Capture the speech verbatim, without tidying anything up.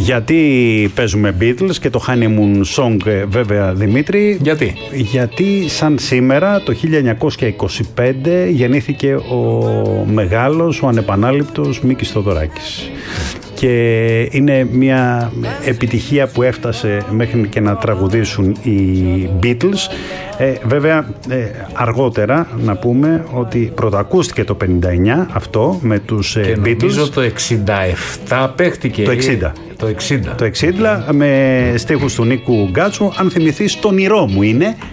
Γιατί παίζουμε Beatles και το Honeymoon Song, βέβαια, Δημήτρη? Γιατί? Γιατί σαν σήμερα το χίλια εννιακόσια είκοσι πέντε γεννήθηκε ο μεγάλος, ο ανεπανάληπτος Μίκης Θοδωράκης. Και είναι μια επιτυχία που έφτασε μέχρι και να τραγουδήσουν οι Beatles. Ε, βέβαια, ε, αργότερα να πούμε ότι πρωτοακούστηκε το πενήντα εννιά αυτό με τους ε, Beatles. Νομίζω το εξήντα επτά παίχτηκε. Το εξήντα. Το εξήντα. Το εξήντα με στίχους του Νίκου Γκάτσου. Αν θυμηθείς, το όνειρό μου είναι